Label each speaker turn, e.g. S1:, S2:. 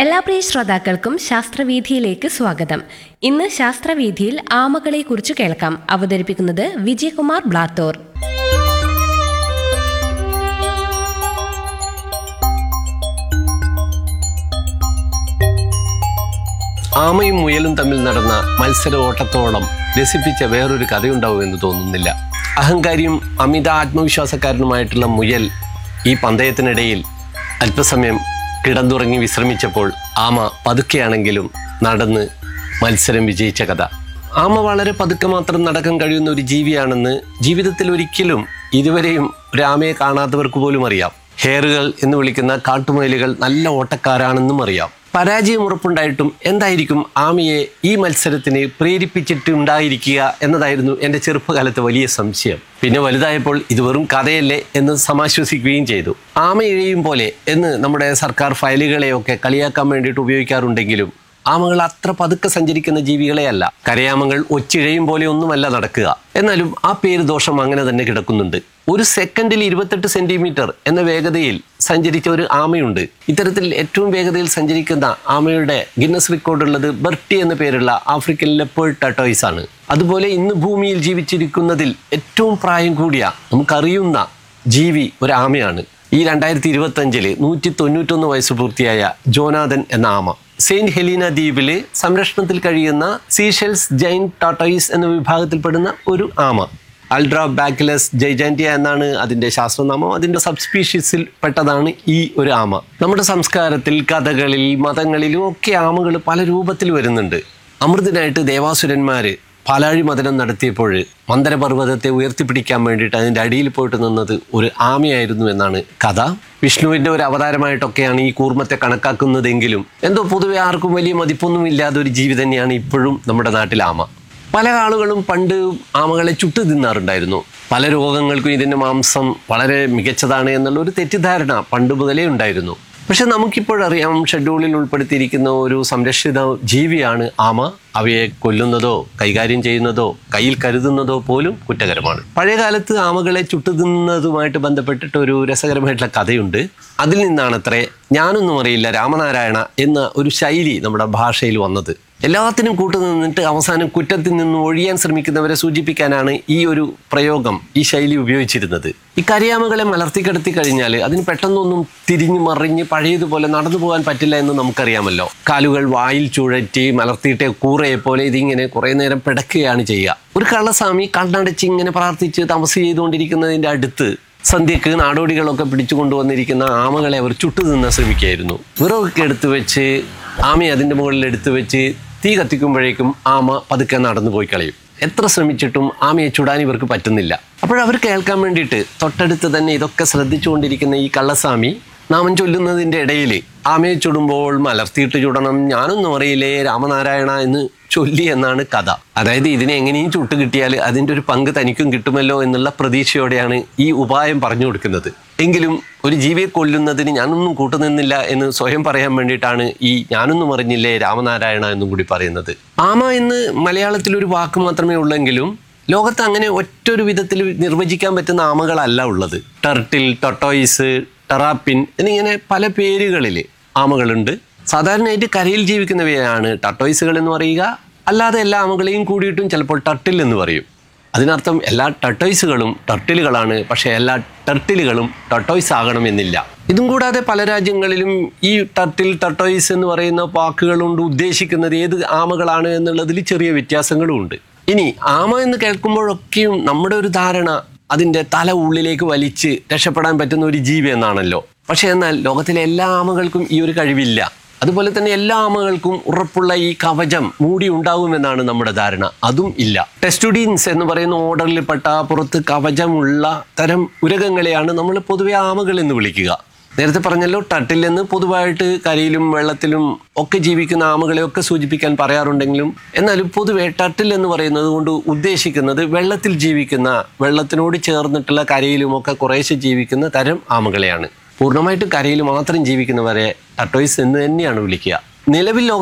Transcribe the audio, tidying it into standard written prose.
S1: എല്ലാ പ്രിയ ശ്രോതാക്കൾക്കും ശാസ്ത്രവീഥിയിലേക്ക് സ്വാഗതം. ഇന്ന് ശാസ്ത്രവീഥിയിൽ ആമകളെക്കുറിച്ച് കേൾക്കാം. അവതരിപ്പിക്കുന്നത് വിജയകുമാർ ബ്ലാത്തൂർ.
S2: ആമയും മുയലും തമ്മിൽ നടന്ന മത്സര ഓട്ടത്തോളം രസിപ്പിച്ച വേറൊരു കഥയുണ്ടാവുമെന്ന് തോന്നുന്നില്ല. അഹങ്കാരിയും അമിത ആത്മവിശ്വാസക്കാരനുമായിട്ടുള്ള മുയൽ ഈ പന്തയത്തിനിടയിൽ അല്പസമയം കിടന്നുറങ്ങി വിശ്രമിച്ചപ്പോൾ ആമ പതുക്കെയാണെങ്കിലും നടന്ന് മത്സരം വിജയിച്ച കഥ. ആമ വളരെ പതുക്കെ മാത്രം നടക്കാൻ കഴിയുന്ന ഒരു ജീവിയാണെന്ന് ജീവിതത്തിൽ ഒരിക്കലും ഇതുവരെയും ഒരു ആമയെ കാണാത്തവർക്ക് പോലും അറിയാം. ഹെയറുകൾ എന്ന് വിളിക്കുന്ന കാട്ടുമുയലുകൾ നല്ല ഓട്ടക്കാരാണെന്നും അറിയാം. പരാജയം ഉറപ്പുണ്ടായിട്ടും എന്തായിരിക്കും ആമയെ ഈ മത്സരത്തിന് പ്രേരിപ്പിച്ചിട്ടുണ്ടായിരിക്കുക എന്നതായിരുന്നു എൻ്റെ ചെറുപ്പകാലത്തെ വലിയ സംശയം. പിന്നെ വലുതായപ്പോൾ ഇത് വെറും കഥയല്ലേ എന്ന് സമാശ്വസിക്കുകയും ചെയ്തു. ആമയിഴയും പോലെ എന്ന് നമ്മുടെ സർക്കാർ ഫയലുകളെയൊക്കെ കളിയാക്കാൻ വേണ്ടിയിട്ട് ഉപയോഗിക്കാറുണ്ടെങ്കിലും ആമകൾ അത്ര പതുക്കെ സഞ്ചരിക്കുന്ന ജീവികളെയല്ല. കരയാമകൾ ഒച്ചിഴയും പോലെ ഒന്നുമല്ല നടക്കുക. എന്നാലും ആ പേര് ദോഷം അങ്ങനെ തന്നെ കിടക്കുന്നുണ്ട്. ഒരു സെക്കൻഡിൽ 28 സെന്റിമീറ്റർ എന്ന വേഗതയിൽ സഞ്ചരിച്ച ഒരു ആമയുണ്ട്. ഇത്തരത്തിൽ ഏറ്റവും വേഗതയിൽ സഞ്ചരിക്കുന്ന ആമയുടെ ഗിന്നസ് റെക്കോർഡുള്ളത് ബർട്ടി എന്ന പേരുള്ള ആഫ്രിക്കൻ ലെപ്പേർഡ് ടർട്ടോയ്സ് ആണ്. അതുപോലെ ഇന്ന് ഭൂമിയിൽ ജീവിച്ചിരിക്കുന്നതിൽ ഏറ്റവും പ്രായം കൂടിയ നമുക്കറിയുന്ന ജീവി ഒരു ആമയാണ്. ഈ 2025 191 വയസ്സ് പൂർത്തിയായ ജോനാഥൻ എന്ന ആമ സെയിന്റ് ഹെലീന ദ്വീപില് സംരക്ഷണത്തിൽ കഴിയുന്ന സീഷെൽസ് ജൈന്റ് ടോർട്ടോയിസ് എന്ന വിഭാഗത്തിൽപ്പെടുന്ന ഒരു ആമ. അൾട്രാബാക്കിലസ് ജൈജാന്റിയ എന്നാണ് അതിൻ്റെ ശാസ്ത്രനാമം. അതിൻ്റെ സബ്സ്പീഷീസിൽ പെട്ടതാണ് ഈ ഒരു ആമ. നമ്മുടെ സംസ്കാരത്തിൽ, കഥകളിൽ, മതങ്ങളിലും ഒക്കെ ആമകൾ പല രൂപത്തിൽ വരുന്നുണ്ട്. അമൃതനായിട്ട് ദേവാസുരന്മാർ പാലാഴി മഥനം നടത്തിയപ്പോൾ മന്ദരപർവ്വതത്തെ ഉയർത്തിപ്പിടിക്കാൻ വേണ്ടിയിട്ട് അതിൻ്റെ അടിയിൽ പോയിട്ട് നിന്നത് ഒരു ആമയായിരുന്നു എന്നാണ് കഥ. വിഷ്ണുവിൻ്റെ ഒരു അവതാരമായിട്ടൊക്കെയാണ് ഈ കൂർമ്മത്തെ കണക്കാക്കുന്നതെങ്കിലും എന്തോ പൊതുവെ ആർക്കും വലിയ മതിപ്പൊന്നും ഇല്ലാതെ ഒരു ജീവി തന്നെയാണ് ഇപ്പോഴും നമ്മുടെ നാട്ടിൽ ആമ. പല ആളുകളും പണ്ട് ആമകളെ ചുട്ടു തിന്നാറുണ്ടായിരുന്നു. പല രോഗങ്ങൾക്കും ഇതിൻ്റെ മാംസം വളരെ മികച്ചതാണ് എന്നുള്ള ഒരു തെറ്റിദ്ധാരണ പണ്ട് മുതലേ ഉണ്ടായിരുന്നു. പക്ഷെ നമുക്കിപ്പോഴറിയാം, ഷെഡ്യൂളിൽ ഉൾപ്പെടുത്തിയിരിക്കുന്ന ഒരു സംരക്ഷിത ജീവിയാണ് ആമ. അവയെ കൊല്ലുന്നതോ കൈകാര്യം ചെയ്യുന്നതോ കയ്യിൽ കരുതുന്നതോ പോലും കുറ്റകരമാണ്. പഴയകാലത്ത് ആമകളെ ചുട്ടുതിന്നുന്നതുമായിട്ട് ബന്ധപ്പെട്ടിട്ട് ഒരു രസകരമായിട്ടുള്ള കഥയുണ്ട്. അതിൽ നിന്നാണത്രേ ഞാനൊന്നും അറിയില്ല രാമനാരായണ എന്ന ഒരു ശൈലി നമ്മുടെ ഭാഷയിൽ വന്നത്. എല്ലാത്തിനും കൂട്ടുനിന്നിട്ട് അവസാനം കുറ്റത്തിൽ നിന്ന് ഒഴിയാൻ ശ്രമിക്കുന്നവരെ സൂചിപ്പിക്കാനാണ് ഈ ഒരു പ്രയോഗം, ഈ ശൈലി ഉപയോഗിച്ചിരുന്നത്. ഈ കരിയാമകളെ മലർത്തിക്കിടത്തി കഴിഞ്ഞാൽ അതിന് പെട്ടെന്നൊന്നും തിരിഞ്ഞു മറിഞ്ഞ് പഴയതുപോലെ നടന്നു പോകാൻ പറ്റില്ല എന്ന് നമുക്കറിയാമല്ലോ. കാലുകൾ വായിൽ ചുഴറ്റി മലർത്തിയിട്ടേ കൂറയെ പോലെ ഇതിങ്ങനെ കുറേ നേരം പിടക്കുകയാണ് ചെയ്യുക. ഒരു കള്ളസ്വാമി കണ്ണടച്ച് ഇങ്ങനെ പ്രാർത്ഥിച്ച് തപസ് ചെയ്തുകൊണ്ടിരിക്കുന്നതിൻ്റെ അടുത്ത് സന്ധ്യക്ക് നാടോടികളൊക്കെ പിടിച്ചു കൊണ്ടുവന്നിരിക്കുന്ന ആമകളെ അവർ ചുട്ടു തിന്നാൻ ശ്രമിക്കുകയായിരുന്നു. വിറകൊക്കെ എടുത്തു വെച്ച് ആമയെ അതിൻ്റെ മുകളിൽ എടുത്തു വെച്ച് തീ കത്തിക്കുമ്പോഴേക്കും ആമ പതുക്കെ നടന്നു പോയി കളയും. എത്ര ശ്രമിച്ചിട്ടും ആമയെ ചുടാൻ ഇവർക്ക് പറ്റുന്നില്ല. അപ്പോഴവർ കേൾക്കാൻ വേണ്ടിയിട്ട് തൊട്ടടുത്ത് തന്നെ ഇതൊക്കെ ശ്രദ്ധിച്ചുകൊണ്ടിരിക്കുന്ന ഈ കള്ളസ്വാമി നാമം ചൊല്ലുന്നതിൻ്റെ ഇടയിൽ ആമയെ ചുടുമ്പോൾ മലർത്തിയിട്ട് ചുടണം, ഞാനൊന്നും അറിയില്ലേ രാമനാരായണ എന്ന് ചൊല്ലി എന്നാണ് കഥ. അതായത് ഇതിനെ എങ്ങനെയും ചുട്ട് കിട്ടിയാൽ അതിൻ്റെ ഒരു പങ്ക് തനിക്കും കിട്ടുമല്ലോ എന്നുള്ള പ്രതീക്ഷയോടെയാണ് ഈ ഉപായം പറഞ്ഞു കൊടുക്കുന്നത്. എങ്കിലും ഒരു ജീവിയെ കൊല്ലുന്നതിന് ഞാനൊന്നും കൂട്ടുനിന്നില്ല എന്ന് സ്വയം പറയാൻ വേണ്ടിയിട്ടാണ് ഈ ഞാനൊന്നും അറിഞ്ഞില്ലേ രാമനാരായണ എന്നും കൂടി പറയുന്നത്. ആമ എന്ന് മലയാളത്തിൽ ഒരു വാക്ക് മാത്രമേ ഉള്ളെങ്കിലും ലോകത്ത് അങ്ങനെ ഒറ്റൊരു വിധത്തിൽ നിർവചിക്കാൻ പറ്റുന്ന ആമകളല്ല ഉള്ളത്. ടർട്ടിൽ, ടൊട്ടോയിസ്, ടെറാപ്പിൻ എന്നിങ്ങനെ പല പേരുകളിൽ ആമകളുണ്ട്. സാധാരണയായിട്ട് കരയിൽ ജീവിക്കുന്നവയാണ് ടർട്ടോയിസുകൾ എന്ന് പറയുക. അല്ലാതെ എല്ലാ ആമകളെയും കൂടിയിട്ടും ചിലപ്പോൾ ടർട്ടിൽ എന്ന് പറയും. അതിനർത്ഥം എല്ലാ ടർട്ടോയിസുകളും ടർട്ടിലുകളാണ്, പക്ഷേ എല്ലാ ടർട്ടിലുകളും ടർട്ടോയിസ് ആകണമെന്നില്ല. ഇതും കൂടാതെ പല രാജ്യങ്ങളിലും ഈ ടർട്ടിൽ, ടർട്ടോയിസ് എന്ന് പറയുന്ന വാക്കുകൾ കൊണ്ട് ഉദ്ദേശിക്കുന്നത് ഏത് ആമകളാണ് എന്നുള്ളതിൽ ചെറിയ വ്യത്യാസങ്ങളും ഉണ്ട്. ഇനി ആമ എന്ന് കേൾക്കുമ്പോഴൊക്കെയും നമ്മുടെ ഒരു ധാരണ അതിൻ്റെ തല ഉള്ളിലേക്ക് വലിച്ച് രക്ഷപ്പെടാൻ പറ്റുന്ന ഒരു ജീവി എന്നാണല്ലോ. പക്ഷേ എന്നാൽ ലോകത്തിലെ എല്ലാ ആമകൾക്കും ഈ ഒരു കഴിവില്ല. അതുപോലെ തന്നെ എല്ലാ ആമകൾക്കും ഉറപ്പുള്ള ഈ കവചം മൂടി ഉണ്ടാകുമെന്നാണ് നമ്മുടെ ധാരണ. അതും ഇല്ല. ടെസ്റ്റുഡീൻസ് എന്ന് പറയുന്ന ഓർഡറിൽപ്പെട്ട പുറത്ത് കവചമുള്ള തരം ഉരകങ്ങളെയാണ് നമ്മൾ പൊതുവെ ആമകൾ എന്ന് വിളിക്കുക. നേരത്തെ പറഞ്ഞല്ലോ, ടർട്ടിൽ എന്ന് പൊതുവായിട്ട് കരയിലും വെള്ളത്തിലും ഒക്കെ ജീവിക്കുന്ന ആമകളെയൊക്കെ സൂചിപ്പിക്കാൻ പറയാറുണ്ടെങ്കിലും എന്നാലും പൊതുവെ ടർട്ടിൽ എന്ന് പറയുന്നത് കൊണ്ട് ഉദ്ദേശിക്കുന്നത് വെള്ളത്തിൽ ജീവിക്കുന്ന, വെള്ളത്തിനോട് ചേർന്നിട്ടുള്ള കരയിലുമൊക്കെ കുറേശ്ശെ ജീവിക്കുന്ന തരം ആമകളെയാണ്. പൂർണ്ണമായിട്ടും കരയിൽ മാത്രം ജീവിക്കുന്നവരെ ടർട്ടോയിസ് എന്ന് തന്നെയാണ് വിളിക്കുക. നിലവിൽ